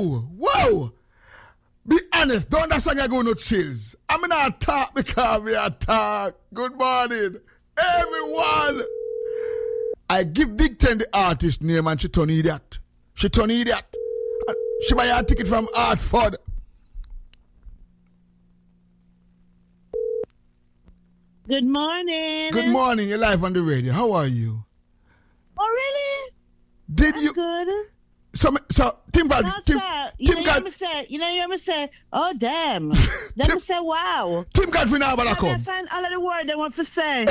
Whoa. Be honest, don't that song I go no chills. I'm not talk because we are talk. Good morning, everyone. I give Big Ten the artist name and she turn idiot. She buy a ticket from Hartford. Good morning. Good morning, you're live on the radio. How are you? Oh, really? Did I'm you? good. So Tim God. You hear me say, oh, damn. Then me say, wow. Tim Godfrey now, but I I come. find all of the word they want to say.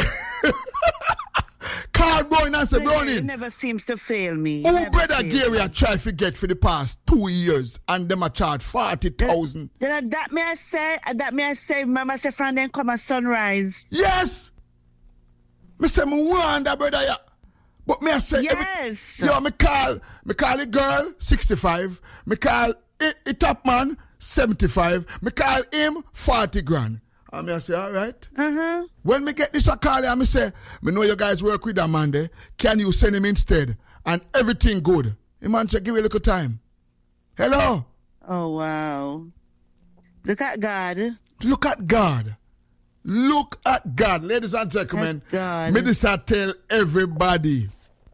Carl Brown and say, It Browning. never seems to fail me. Who brother Gary I try to get for the past 2 years and them a charge 40,000. That may I say, Mama say, friend, then come at sunrise. Yes. Me say, me want that brother, yeah. But me I say, yes. me call the girl 65. Me call the top man 75. Me call him 40 grand. And me I say, all right. When me get this a call, I me say, me know you guys work with that man there. Can you send him instead? And everything good. The man say, give me a little time. Hello. Oh, wow. Look at God. Look at God. Look at God. Ladies and gentlemen, God. Me this I tell everybody.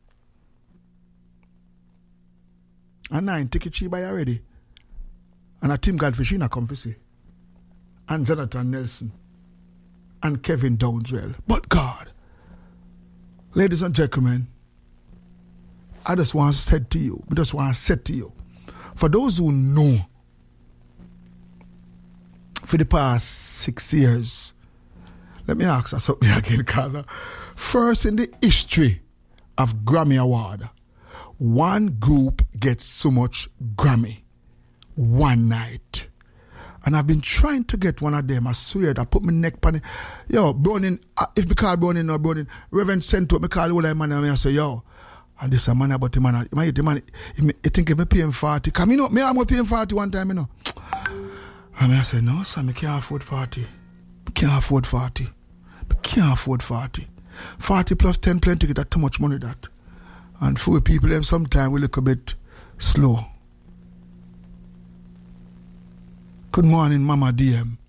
And I take it cheap by already. And a Tim Godfrey come for see. And Jonathan Nelson. And Kevin Downswell. But God. Ladies and gentlemen, I just want to say to you, for those who know, for the past 6 years, let me ask you something again, Carla. First in the history of Grammy Award, one group gets so much Grammy one night. And I've been trying to get one of them. I swear, I put my neck on it. Yo, Browning, if me call Browning or Browning, Reverend Sento, me call all that man and I say, yo, and this a man about the man, he think me pay him 40. Because me I'm pay him 40 one time, you know. And I say, no, sir, I can't afford 40. I can't afford 40. I can't afford 40. 40 plus 10 plane ticket, that's too much money, that. And for people, them sometimes we look a bit slow. Good morning, Mama DM.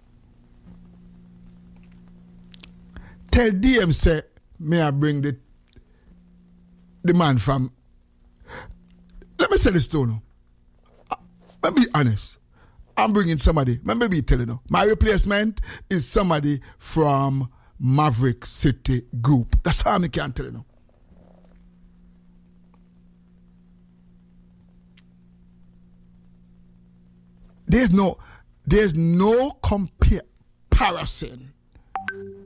Tell DM, say, may I bring the man from... Let me say this to you. Let me be honest. I'm bringing somebody. Let me be telling you. My replacement is somebody from Maverick City Group. That's how I can tell you. There's no comparison